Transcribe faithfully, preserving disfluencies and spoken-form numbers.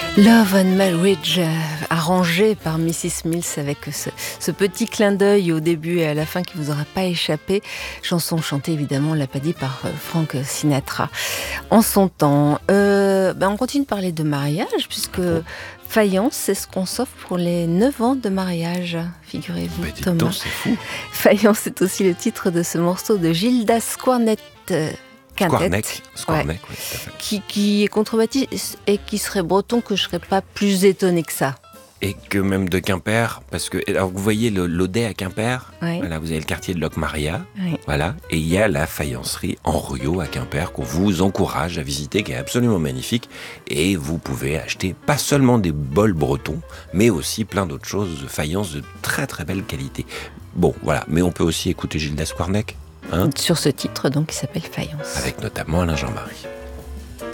Love and Marriage, euh, arrangé par missus Mills avec ce, ce petit clin d'œil au début et à la fin qui vous aura pas échappé. Chanson chantée évidemment, on l'a pas dit, par euh, Frank Sinatra en son temps. Euh, ben on continue de parler de mariage puisque Faïence, c'est ce qu'on s'offre pour les neuf ans de mariage, figurez-vous, bah, Thomas. Donc, c'est fou. Faïence, c'est aussi le titre de ce morceau de Gildas Squarnet. Squarneck, Squarneck, ouais. oui, tout à fait. Qui, qui est contrebattu et qui serait breton, que je serais pas plus étonnée que ça. Et que même de Quimper, parce que alors vous voyez le, l'Audet à Quimper, Oui. voilà, vous avez le quartier de Locmaria, Oui. voilà, et il y a la faïencerie Henriot à Quimper qu'on vous encourage à visiter, qui est absolument magnifique, et vous pouvez acheter pas seulement des bols bretons, mais aussi plein d'autres choses de faïence de très très belle qualité. Bon, voilà, mais on peut aussi écouter Gildas Squarneck, hein, Sur ce titre, donc, qui s'appelle Faïence. avec notamment Alain Jean-Marie.